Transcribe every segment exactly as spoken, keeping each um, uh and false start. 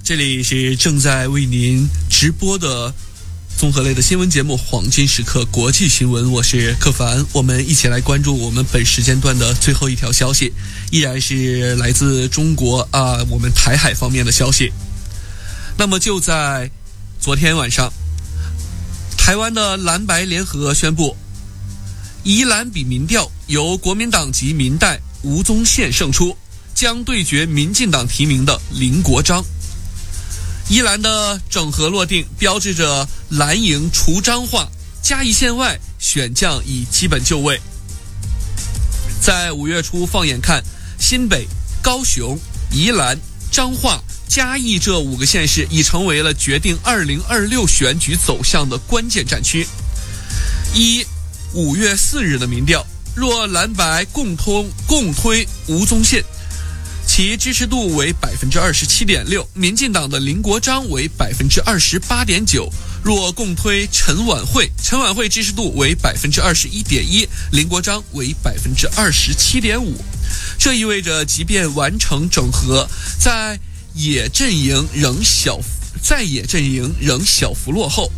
这里是正在为您直播的综合类的新闻节目《黄金时刻国际新闻》，我是柯凡，我们一起来关注我们本时间段的最后一条消息，依然是来自中国啊、呃，我们台海方面的消息。那么就在昨天晚上，台湾的蓝白联合宣布，宜兰比民调由国民党籍民代吴宗宪胜出，将对决民进党提名的林国璋。宜兰的整合落定，标志着蓝营除彰化，嘉义县外选将已基本就位。在五月初放眼看，新北、高雄、宜兰、彰化、嘉义这五个县市已成为了决定二零二六选举走向的关键战区。依五月四日的民调，若蓝白共通共推吴宗宪，其支持度为百分之二十七点六，民进党的林国璋为百分之二十八点九。若共推陈婉慧，陈婉慧支持度为百分之二十一点一，林国璋为百分之二十七点五。这意味着，即便完成整合，在野阵营仍小在野阵营仍小幅落后。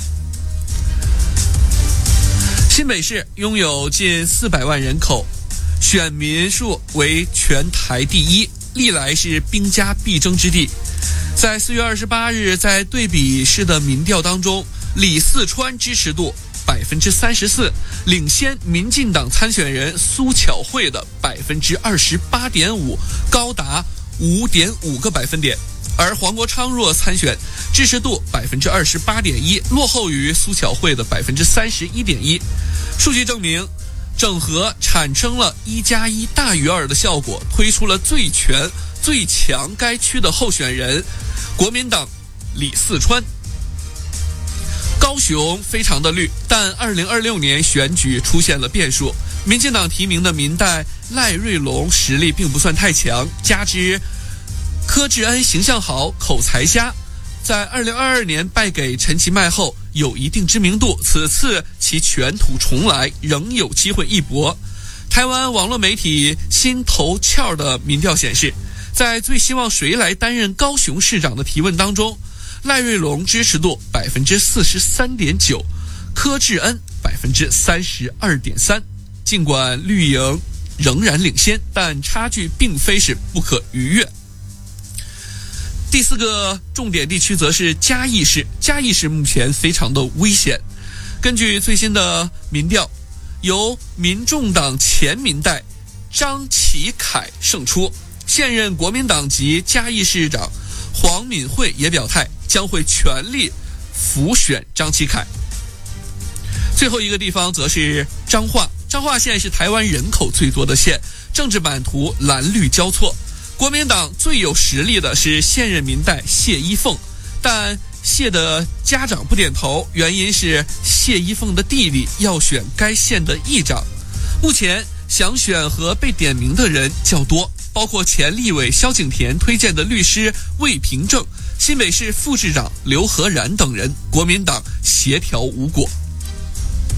新北市拥有近四百万人口，选民数为全台第一，历来是兵家必争之地。在四月二十八日，在对比式的民调当中，李四川支持度百分之三十四，领先民进党参选人苏巧慧的百分之二十八点五，高达五点五个百分点。而黄国昌若参选，支持度百分之二十八点一，落后于苏巧慧的百分之三十一点一。数据证明，整合产生了一加一大于二的效果，推出了最全最强该区的候选人，国民党李四川。高雄非常的绿，但二零二六年选举出现了变数，民进党提名的民代赖瑞隆实力并不算太强，加之柯志恩形象好，口才佳，在二零二二年败给陈其迈后有一定知名度，此次其卷土重来，仍有机会一搏。台湾网络媒体新头壳的民调显示，在最希望谁来担任高雄市长的提问当中，赖瑞隆支持度百分之四十三点九，柯志恩百分之三十二点三。尽管绿营仍然领先，但差距并非是不可逾越。第四个重点地区则是嘉义市，嘉义市目前非常的危险。根据最新的民调，由民众党前民代张启凯胜出，现任国民党籍嘉义市长黄敏惠也表态将会全力辅选张启凯。最后一个地方则是彰化，彰化县是台湾人口最多的县，政治版图蓝绿交错。国民党最有实力的是现任民代谢依凤，但谢的家长不点头，原因是谢依凤的弟弟要选该县的议长。目前想选和被点名的人较多，包括前立委萧景田推荐的律师魏平正、新北市副市长刘和然等人，国民党协调无果。